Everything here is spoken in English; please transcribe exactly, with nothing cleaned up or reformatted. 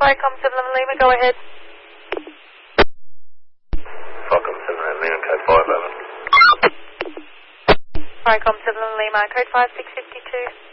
Vicom seven Lima, go ahead. Vicom seven Lima, code five eleven. Vicom seven Lima, code five six five two.